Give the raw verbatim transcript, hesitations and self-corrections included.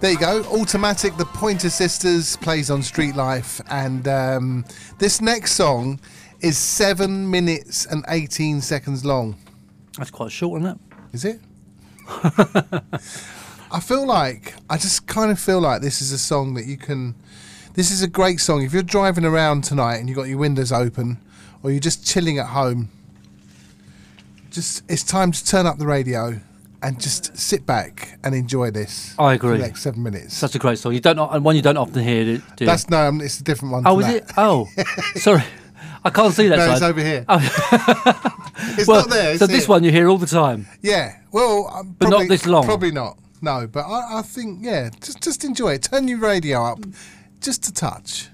There you go. Automatic, the Pointer Sisters, plays on Street Life. And um, this next song is seven minutes and eighteen seconds long. That's quite short, isn't it? Is it? I feel like, I just kind of feel like this is a song that you can, this is a great song. If you're driving around tonight and you've got your windows open, or you're just chilling at home, just it's time to turn up the radio and just sit back and enjoy this. I agree. For the next seven minutes. Such a great song. You don't, and one you don't often hear, do you? That's no, um, it's a different one. Oh, is that. it? Oh, sorry, I can't see that No, side. it's over here. Oh. It's well, not there. So is this it? one you hear all the time. Yeah. Well, um, But not probably, this long. Probably not. No, but I, I think yeah, just just enjoy it. Turn your radio up, just a touch.